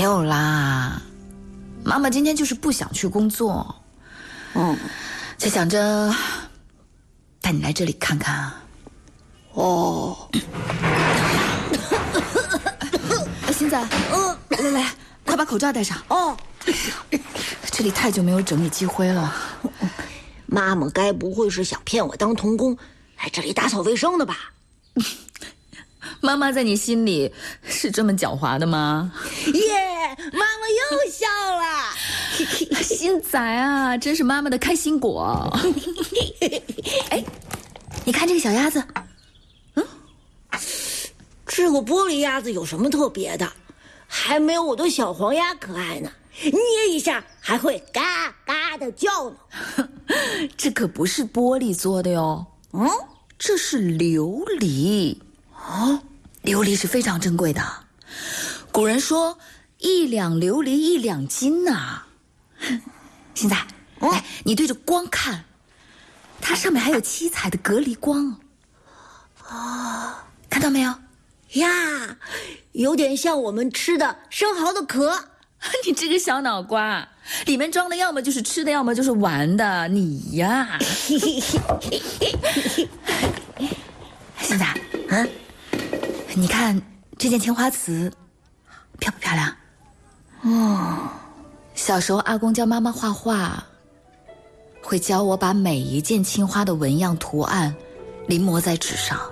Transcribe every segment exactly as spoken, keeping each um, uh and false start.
有啦，妈妈今天就是不想去工作， 嗯， 就想着带你来这里看看啊。 哦， 星仔，嗯，来来来，快把口罩戴上。 哦， 这里太久没有整理积灰了。 妈妈该不会是想骗我当童工，来这里打扫卫生的吧？ 妈妈在你心里是这么狡猾的吗？ 耶，妈妈又笑了。 星仔啊，真是妈妈的开心果。哎，你看这个小鸭子， 嗯，这个玻璃鸭子有什么特别的？还没有我的小黄鸭可爱呢，捏一下还会嘎嘎的叫呢。 这可不是玻璃做的哟， 嗯， 这是琉璃。哦，琉璃是非常珍贵的，古人说一两琉璃一两金呐、啊。现在，嗯、来，你对着光看，它上面还有七彩的隔离光。啊，看到没有？ 呀，有点像我们吃的生蚝的壳。 你这个小脑瓜，里面装的要么就是吃的，要么就是玩的，你呀。现在，啊，你看这件青花瓷漂不漂亮？哦，小时候阿公教妈妈画画，会教我把每一件青花的纹样图案临摹在纸上。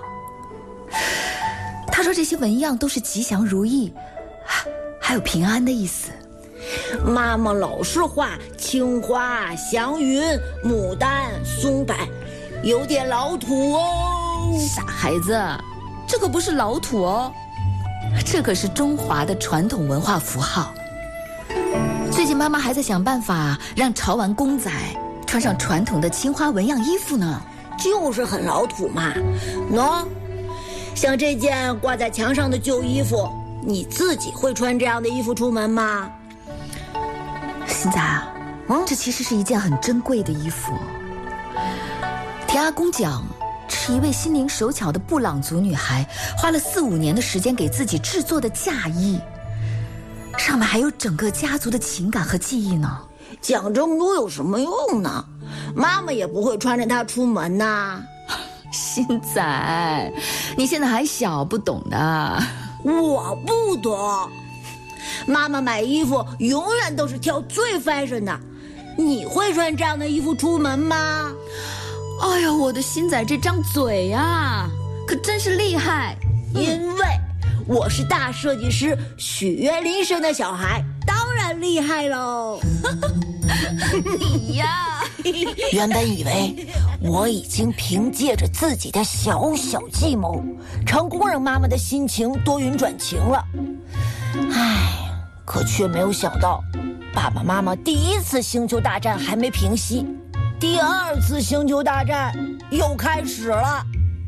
他说这些纹样都是吉祥如意，还有平安的意思。 妈妈老是画青花、祥云、牡丹、松柏，有点老土哦。 傻孩子，这可不是老土哦，这可是中华的传统文化符号。最近妈妈还在想办法让潮玩公仔穿上传统的青花纹样衣服呢。 就是很老土嘛。喏，像这件挂在墙上的旧衣服，你自己会穿这样的衣服出门吗？ 现在啊，嗯，这其实是一件很珍贵的衣服。听阿公讲，是一位心灵手巧的布朗族女孩花了四五年的时间给自己制作的嫁衣，上面还有整个家族的情感和记忆呢。 讲这么多有什么用呢？妈妈也不会穿着它出门呐。 星仔，你现在还小，不懂的。 我不懂。妈妈买衣服永远都是挑最 fashion 的，你会穿这样的衣服出门吗？ 哎呀，我的星仔这张嘴呀，可真是厉害。 因为我是大设计师许愿林生的小孩，当然厉害喽。 你呀， 原本以为我已经凭借着自己的小小计谋，成功让妈妈的心情多云转晴了。唉，可却没有想到，爸爸妈妈第一次星球大战还没平息，第二次星球大战又开始了。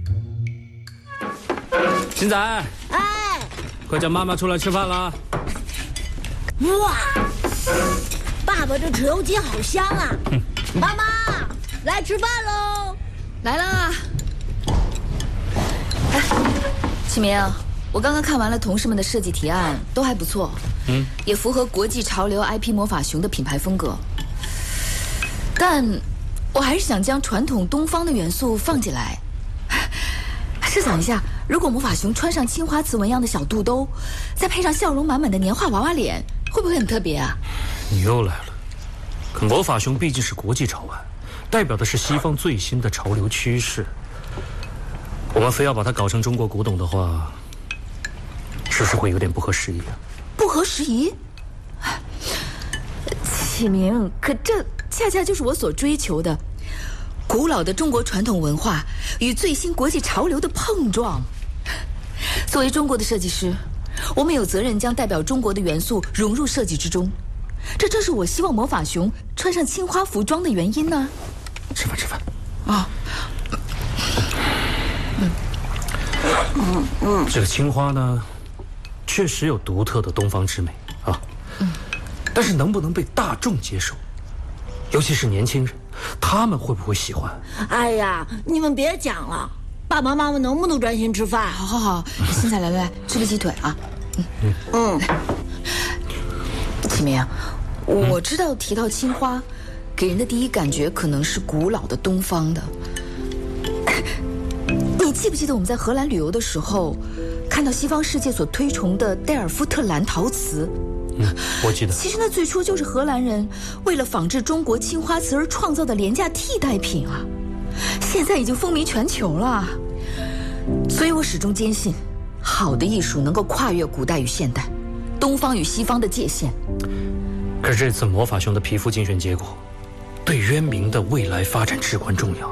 星仔， 哎， 快叫妈妈出来吃饭了。 哇，爸爸这豉油鸡好香啊！嗯、妈妈，来吃饭喽！ 来啦！哎，启明，我刚刚看完了同事们的设计提案，都还不错，嗯，也符合国际潮流 I P 魔法熊的品牌风格。但我还是想将传统东方的元素放进来。设想一下，如果魔法熊穿上青花瓷纹样的小肚兜，再配上笑容满满的年画娃娃脸，会不会很特别啊？ 你又来了。可魔法熊毕竟是国际潮玩，代表的是西方最新的潮流趋势。我们非要把它搞成中国古董的话，是不是会有点不合时宜啊？ 不合时宜？启明，可这恰恰就是我所追求的。古老的中国传统文化与最新国际潮流的碰撞。作为中国的设计师，我们有责任将代表中国的元素融入设计之中，这正是我希望魔法熊穿上青花服装的原因呢。 吃饭吃饭啊！ 嗯嗯嗯，这个青花呢，确实有独特的东方之美啊。嗯，但是能不能被大众接受，尤其是年轻人，他们会不会喜欢？ 哎呀，你们别讲了，爸爸妈妈能不能专心吃饭？ 好好好，现在来来来，吃个鸡腿啊！ 嗯嗯， 启明，我知道提到青花，给人的第一感觉可能是古老的东方的。你记不记得我们在荷兰旅游的时候，看到西方世界所推崇的戴尔夫特蓝陶瓷？ 嗯，我记得。 其实那最初就是荷兰人为了仿制中国青花瓷而创造的廉价替代品啊，现在已经风靡全球了。所以我始终坚信，好的艺术能够跨越古代与现代，东方与西方的界限。 可是这次魔法熊的皮肤竞选结果，对渊明的未来发展至关重要。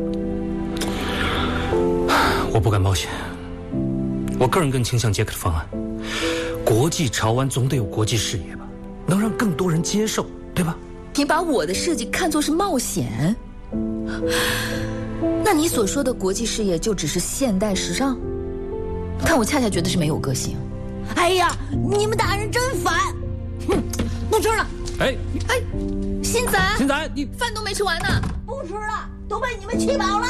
我不敢冒险，我个人更倾向杰克的方案。国际潮玩总得有国际视野吧，能让更多人接受，对吧？ 你把我的设计看作是冒险，那你所说的国际视野就只是现代时尚？但我恰恰觉得是没有个性。 哎呀，你们大人真烦！哼，不吃了。 哎哎，新仔， 新仔，你饭都没吃完呢。 不吃了，都被你们气饱了。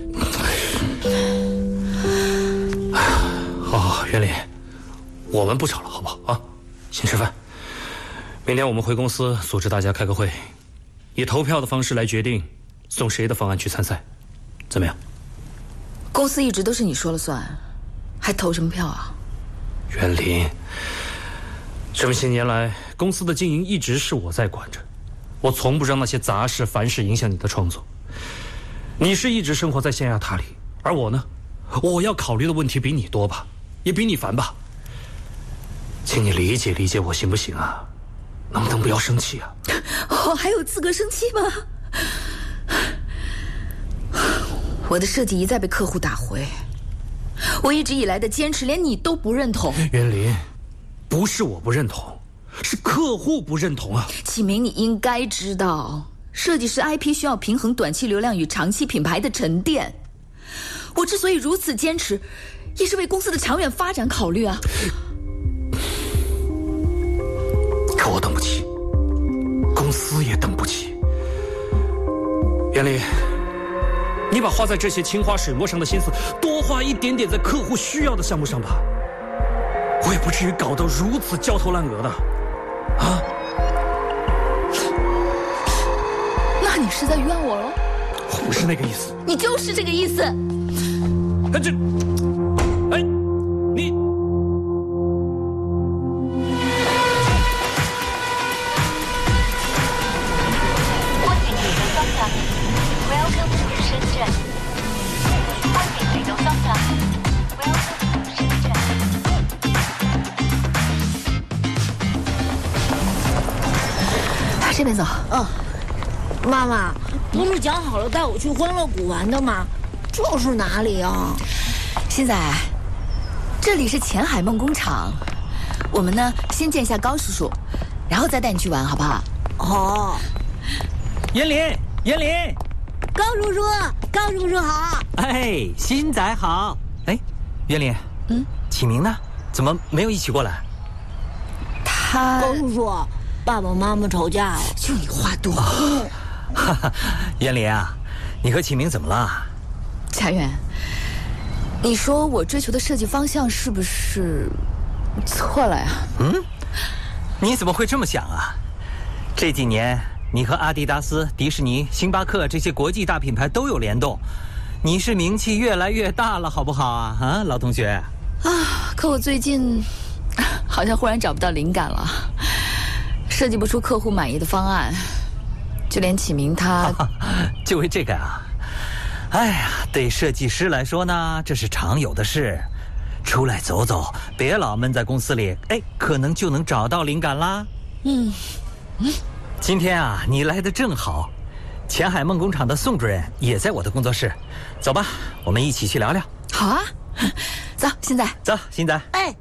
好好，袁林，我们不吵了，好不好啊？先吃饭。明天我们回公司组织大家开个会，以投票的方式来决定送谁的方案去参赛，怎么样？ 公司一直都是你说了算，还投什么票啊？ 袁林，这么些年来，公司的经营一直是我在管着，我从不让那些杂事烦事影响你的创作。你是一直生活在象牙塔里，而我呢，我要考虑的问题比你多吧，也比你烦吧。请你理解理解我行不行啊？能不能不要生气啊？ 我还有资格生气吗？我的设计一再被客户打回，我一直以来的坚持连你都不认同。 袁林，不是我不认同，是客户不认同啊。 启明，你应该知道，设计师 I P 需要平衡短期流量与长期品牌的沉淀。我之所以如此坚持，也是为公司的长远发展考虑啊。 可我等不起，公司也等不起。袁林，你把花在这些青花水墨上的心思多花一点点在客户需要的项目上吧，我也不至于搞得如此焦头烂额的啊。 那你是在怨我喽？ 我不是那个意思。 你就是这个意思。 哎，这，哎，你。 欢迎嚟到深圳 ，Welcome to 深圳。欢迎嚟到深圳 ，Welcome to 深圳。 这边走。 嗯，妈妈，不是讲好了带我去欢乐谷玩的吗？这是哪里啊？ 新仔，这里是前海梦工厂。我们呢，先见一下高叔叔，然后再带你去玩，好不好？ 好。 袁林，袁林， 高叔叔，高叔叔好。 哎，新仔好。哎，袁林， 嗯， 启明呢？怎么没有一起过来？ 他高叔叔，爸爸妈妈吵架了。 就你话多。 哈哈，袁林啊，你和启明怎么了？ 佳远，你说我追求的设计方向是不是错了呀？ 嗯，你怎么会这么想啊？这几年你和阿迪达斯、迪士尼、星巴克这些国际大品牌都有联动，你是名气越来越大了，好不好啊？啊，老同学。 啊，可我最近好像忽然找不到灵感了，设计不出客户满意的方案，就连启明他， 就为这个啊。哎呀，对设计师来说呢，这是常有的事。出来走走，别老闷在公司里，哎，可能就能找到灵感啦。 嗯嗯， 今天啊，你来的正好，前海梦工厂的宋主任也在我的工作室，走吧，我们一起去聊聊。 好啊，走，新仔， 走，新仔。 哎，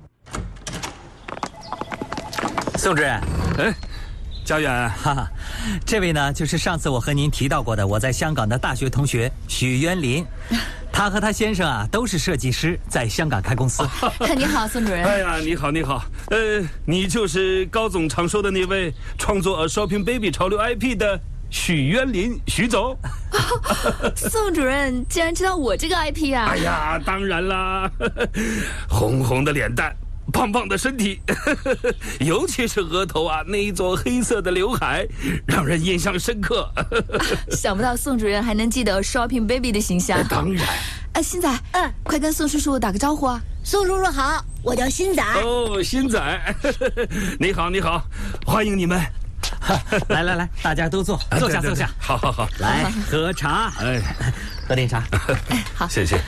宋主任， 哎，家远， 哈哈，这位呢，就是上次我和您提到过的我在香港的大学同学许渊林，他和他先生啊都是设计师，在香港开公司。 你好，宋主任。 哎呀，你好，你好，呃，你就是高总常说的那位创作《A Shopping Baby》潮流 I P 的许渊林，许总。 哦、宋主任竟然知道我这个 I P 啊！ 哎呀，当然啦，红红的脸蛋， 棒棒的身体，尤其是额头啊那一撮黑色的刘海，让人印象深刻。 啊、想不到宋主任还能记得 Shopping Baby 的形象。 当然。 哎，新仔， 嗯， 快跟宋叔叔打个招呼啊！ 宋叔叔好，我叫新仔。 哦，新仔，你好，你好，欢迎你们。 来来来，大家都坐，坐下坐下。 好好好， 来喝茶，哎，喝点茶。 哎，好， 谢谢。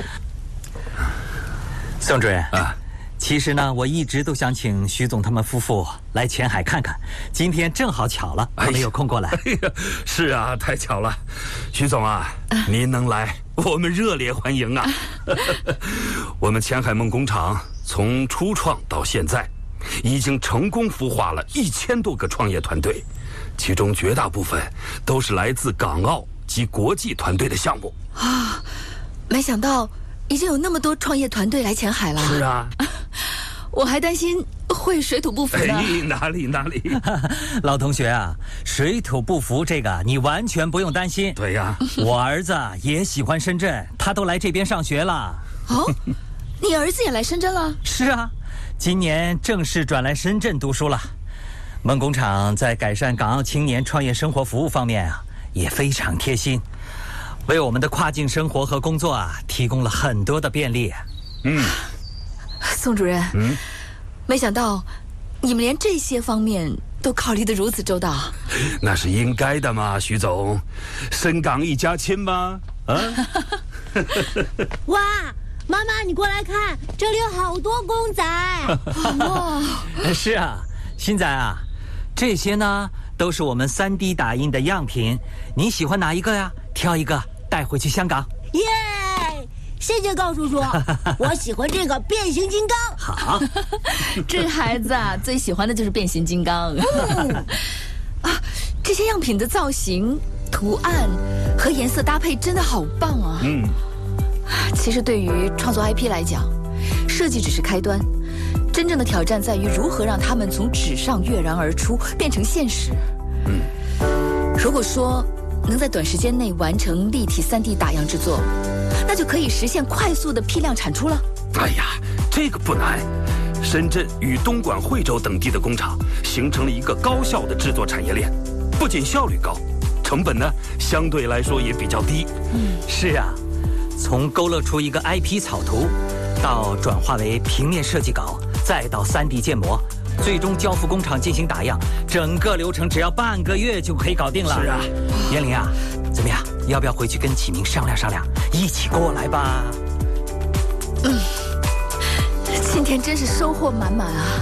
宋主任啊。 其实呢，我一直都想请徐总他们夫妇来前海看看，今天正好巧了，他们有空过来。 哎呀，是啊，太巧了，徐总啊，啊您能来，我们热烈欢迎啊！我们前海梦工厂从初创到现在，已经成功孵化了一千多个创业团队，其中绝大部分都是来自港澳及国际团队的项目啊！没想到已经有那么多创业团队来前海了。 是啊。 我还担心会水土不服呢。 哎，哪里哪里， 老同学啊，水土不服这个你完全不用担心。 对呀， 我儿子也喜欢深圳，他都来这边上学了。 哦，你儿子也来深圳了？ 是啊，今年正式转来深圳读书了。梦工厂在改善港澳青年创业生活服务方面啊，也非常贴心，为我们的跨境生活和工作啊提供了很多的便利。 嗯。 宋主任， 嗯， 没想到你们连这些方面都考虑得如此周到。 那是应该的嘛，徐总，深港一家亲嘛，啊！ 哇，妈妈，你过来看，这里有好多公仔。 哇， 是啊，新仔啊，这些呢都是我们 三 D 打印的样品，你喜欢哪一个呀？挑一个带回去香港。 耶！谢谢高叔叔，我喜欢这个变形金刚。 好， 这孩子啊，最喜欢的就是变形金刚。嗯、啊，这些样品的造型、图案和颜色搭配真的好棒啊！嗯，其实对于创作 I P 来讲，设计只是开端，真正的挑战在于如何让他们从纸上跃然而出，变成现实。嗯，如果说能在短时间内完成立体 三 D 打样制作，那就可以实现快速的批量产出了。 哎呀，这个不难。深圳与东莞、惠州等地的工厂形成了一个高效的制作产业链，不仅效率高，成本呢相对来说也比较低。 嗯，是啊，从勾勒出一个 I P 草图，到转化为平面设计稿，再到 三 D 建模，最终交付工厂进行打样，整个流程只要半个月就可以搞定了。 是啊， 袁林啊，怎么样？要不要回去跟启明商量商量，一起过来吧？ 嗯，今天真是收获满满啊！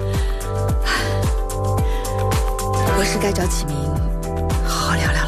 我是该找启明好好聊聊了。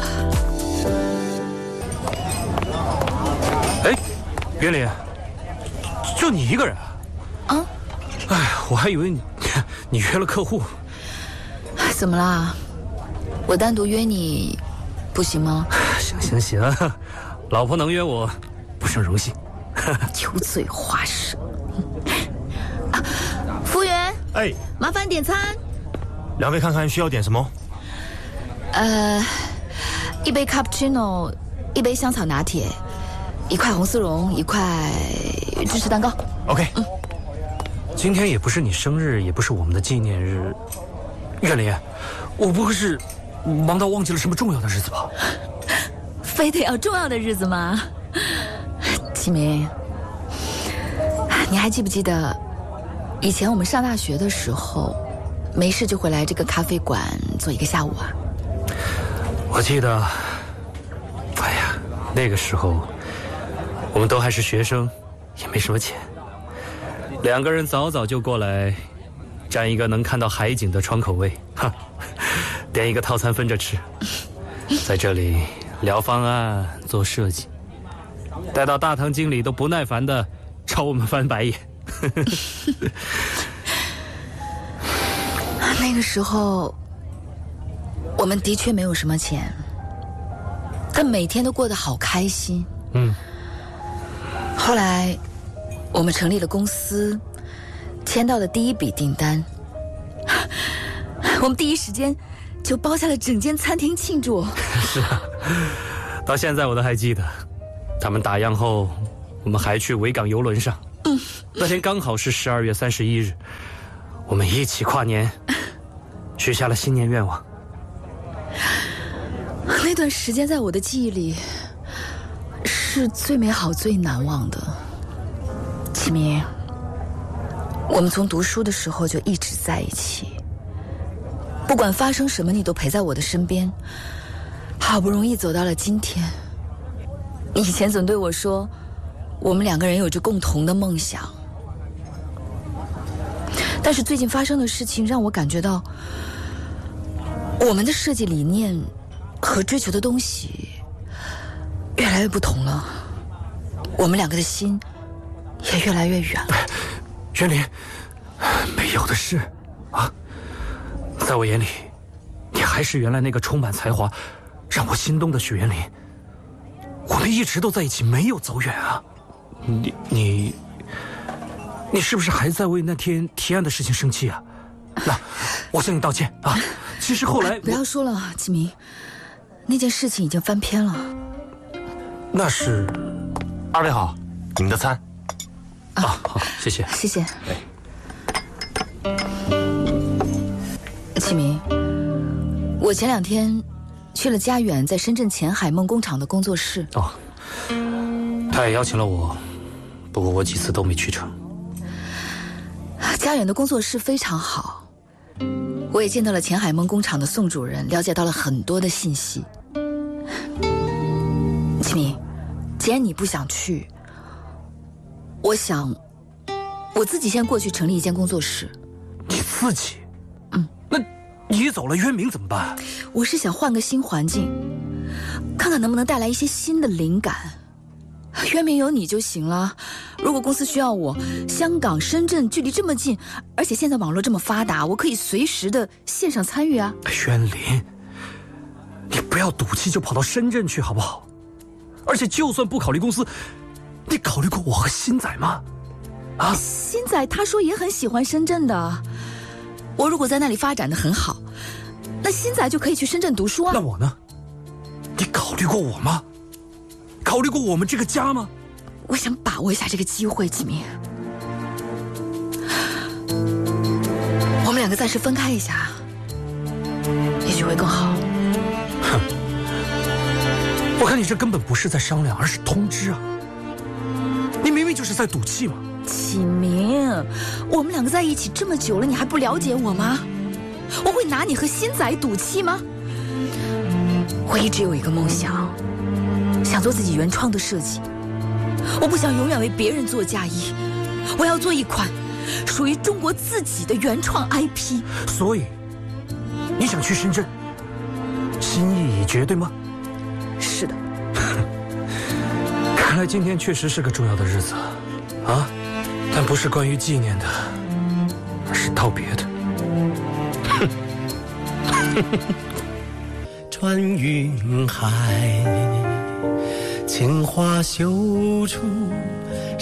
哎，袁林，就你一个人啊？ 啊？ 哎，我还以为你你约了客户。 怎么啦？我单独约你不行吗？ 行行行，老婆能约我，不胜荣幸。 油嘴滑舌。啊，服务员， 哎， 麻烦点餐。 两位看看需要点什么？ 呃，一杯 cappuccino， 一杯香草拿铁，一块红丝绒，一块芝士蛋糕。 OK。 嗯。 今天也不是你生日，也不是我们的纪念日。岳林，我不会是忙到忘记了什么重要的日子吧？ 非得要重要的日子吗？启明，你还记不记得以前我们上大学的时候，没事就会来这个咖啡馆坐一个下午啊？ 我记得，哎呀，那个时候我们都还是学生，也没什么钱，两个人早早就过来占一个能看到海景的窗口位，哈，点一个套餐分着吃，在这里聊方案、做设计，待到大堂经理都不耐烦的朝我们翻白眼。 那个时候我们的确没有什么钱，但每天都过得好开心。嗯。后来我们成立了公司，签到的第一笔订单，我们第一时间就包下了整间餐厅庆祝。 是啊，到现在我都还记得，他们打烊后，我们还去维港游轮上。嗯，那天刚好是十二月三十一日， 我们一起跨年，许下了新年愿望。 那段时间在我的记忆里是最美好、最难忘的。启明，我们从读书的时候就一直在一起，不管发生什么，你都陪在我的身边。好不容易走到了今天，你以前总对我说，我们两个人有着共同的梦想。但是最近发生的事情让我感觉到，我们的设计理念和追求的东西越来越不同了，我们两个的心也越来越远了。 袁林，没有的事啊，在我眼里，你还是原来那个充满才华、让我心动的许袁林。我们一直都在一起，没有走远啊。你你你是不是还在为那天提案的事情生气啊？那我向你道歉啊。其实后来不要说了，启明，那件事情已经翻篇了。 那是二位好，你们的餐。 啊，好，谢谢， 谢谢。启明，我前两天去了家远在深圳前海梦工厂的工作室。 哦，他也邀请了我，不过我几次都没去成。 家远的工作室非常好，我也见到了前海梦工厂的宋主任，了解到了很多的信息。启明，既然你不想去，我想我自己先过去成立一间工作室。 你自己？ 嗯。 那你走了，渊明怎么办？ 我是想换个新环境，看看能不能带来一些新的灵感。渊明有你就行了。如果公司需要我，香港、深圳距离这么近，而且现在网络这么发达，我可以随时的线上参与啊。 渊林，你不要赌气就跑到深圳去好不好？而且就算不考虑公司，你考虑过我和新仔吗？啊， 新仔他说也很喜欢深圳的。我如果在那里发展的很好，那新仔就可以去深圳读书啊。 那我呢？你考虑过我吗？考虑过我们这个家吗？ 我想把握一下这个机会，启明。我们两个暂时分开一下，也许会更好。 哼，我看你这根本不是在商量，而是通知啊！你明明就是在赌气嘛！ 启明，我们两个在一起这么久了，你还不了解我吗？我会拿你和新仔赌气吗？我一直有一个梦想，想做自己原创的设计。我不想永远为别人做嫁衣，我要做一款属于中国自己的原创 I P。 所以，你想去深圳，心意已决，对吗？ 是的。 看来今天确实是个重要的日子啊，但不是关于纪念的，而是道别的。 穿云海，青花绣出